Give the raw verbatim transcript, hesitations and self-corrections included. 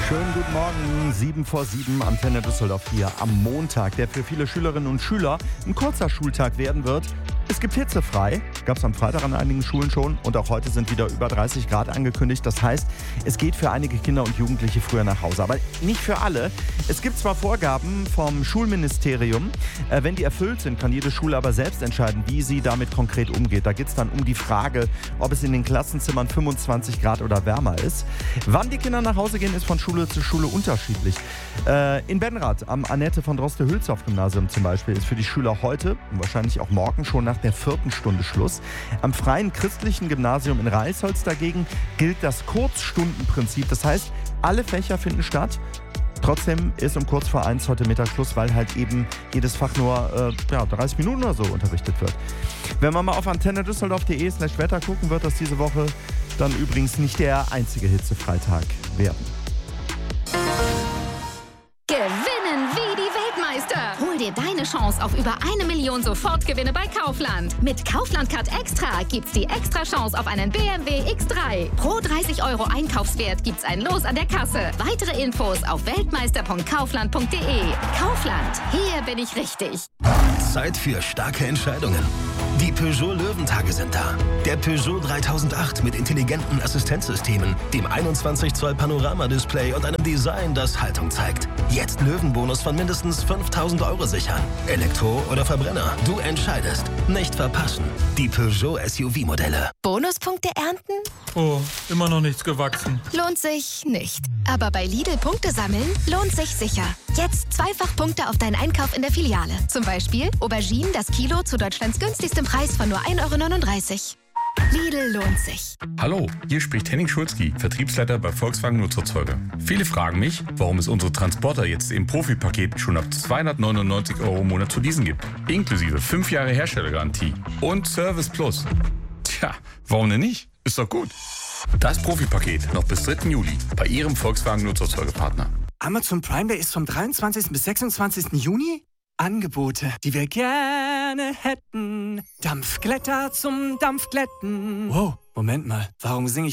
Schönen guten Morgen, sieben vor sieben, Antenne Düsseldorf hier am Montag, der für viele Schülerinnen und Schüler ein kurzer Schultag werden wird. Es gibt hitzefrei, gab es am Freitag an einigen Schulen schon und auch heute sind wieder über dreißig Grad angekündigt. Das heißt, es geht für einige Kinder und Jugendliche früher nach Hause, aber nicht für alle. Es gibt zwar Vorgaben vom Schulministerium, äh, wenn die erfüllt sind, kann jede Schule aber selbst entscheiden, wie sie damit konkret umgeht. Da geht es dann um die Frage, ob es in den Klassenzimmern fünfundzwanzig Grad oder wärmer ist. Wann die Kinder nach Hause gehen, ist von Schule zu Schule unterschiedlich. Äh, in Benrath am Annette von Droste-Hülshoff-Gymnasium zum Beispiel ist für die Schüler heute und wahrscheinlich auch morgen schon nach der vierten Stunde Schluss. Am Freien Christlichen Gymnasium in Reisholz dagegen gilt das Kurzstundenprinzip. Das heißt, alle Fächer finden statt. Trotzdem ist um kurz vor eins heute Mittag Schluss, weil halt eben jedes Fach nur äh, ja, dreißig Minuten oder so unterrichtet wird. Wenn man mal auf antenne düsseldorf punkt de slash Wetter gucken, wird das diese Woche dann übrigens nicht der einzige Hitzefreitag werden. Gewinnen wie die Weltmeister. Hol dir deine Chance auf über eine Million Sofortgewinne bei Kaufland. Mit Kaufland Card Extra gibt's die extra Chance auf einen B M W X drei. Pro dreißig Euro Einkaufswert gibt's ein Los an der Kasse. Weitere Infos auf weltmeister punkt kaufland punkt de. Kaufland, hier bin ich richtig. Zeit für starke Entscheidungen. Die Peugeot Löwentage sind da. Der Peugeot dreitausendacht mit intelligenten Assistenzsystemen, dem einundzwanzig Zoll Panoramadisplay und einem Design, das Haltung zeigt. Jetzt Löwenbonus von mindestens fünftausend Euro sichern. Elektro oder Verbrenner, du entscheidest. Nicht verpassen. Die Peugeot S U V-Modelle. Bonuspunkte ernten? Oh, immer noch nichts gewachsen. Lohnt sich nicht. Aber bei Lidl Punkte sammeln lohnt sich sicher. Jetzt zweifach Punkte auf deinen Einkauf in der Filiale. Zum Beispiel Auberginen das Kilo zu Deutschlands günstigstem Preis von nur ein Euro neununddreißig. Lidl lohnt sich. Hallo, hier spricht Henning Schulzki, Vertriebsleiter bei Volkswagen Nutzerzeuge. Viele fragen mich, warum es unsere Transporter jetzt im Profipaket schon ab zweihundertneunundneunzig Euro im Monat zu leasen gibt. Inklusive fünf Jahre Herstellergarantie und Service Plus. Tja, warum denn nicht? Ist doch gut. Das Profipaket noch bis dritten Juli bei Ihrem Volkswagen Nutzerzeugepartner. Amazon Prime Day ist vom dreiundzwanzigsten bis sechsundzwanzigsten Juni. Angebote, die wir gerne hätten. Dampfglätter zum Dampfglätten. Wow, Moment mal, warum singe ich